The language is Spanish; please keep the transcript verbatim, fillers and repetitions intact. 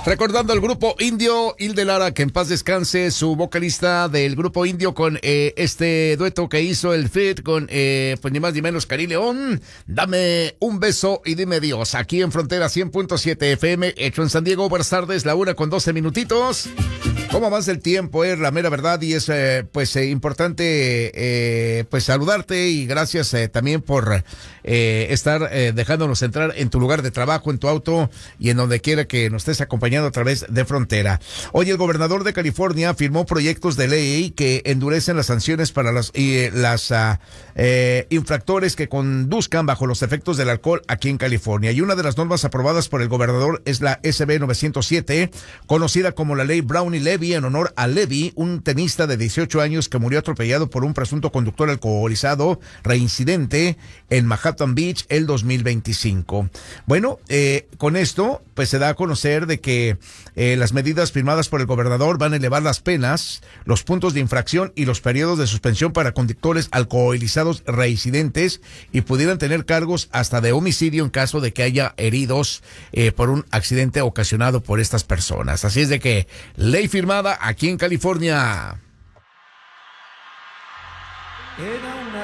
Recordando al grupo Indio, Hilde Lara, que en paz descanse, su vocalista del grupo Indio con eh, este dueto que hizo el feat con, eh, pues ni más ni menos, Karim León. Dame un beso y dime Dios. Aquí en Frontera cien punto siete F M, hecho en San Diego. Buenas tardes, la una con doce minutitos. ¿Cómo avanza el tiempo? Es la mera verdad y es eh, pues eh, importante eh, pues saludarte y gracias eh, también por eh, estar eh, dejándonos entrar en tu lugar de trabajo, en tu auto y en donde quiera que nos estés acompañando a través de Frontera. Hoy el gobernador de California firmó proyectos de ley que endurecen las sanciones para las, eh, las uh, eh, infractores que conduzcan bajo los efectos del alcohol aquí en California. Y una de las normas aprobadas por el gobernador es la S B novecientos siete, conocida como la ley Brownlee-Levy, en honor a Levy, un tenista de dieciocho años que murió atropellado por un presunto conductor alcoholizado reincidente en Manhattan Beach el dos mil veinticinco. Bueno, eh, con esto pues se da a conocer de que eh, las medidas firmadas por el gobernador van a elevar las penas, los puntos de infracción y los periodos de suspensión para conductores alcoholizados reincidentes y pudieran tener cargos hasta de homicidio en caso de que haya heridos eh, por un accidente ocasionado por estas personas. Así es de que ley firmada aquí en California. Era una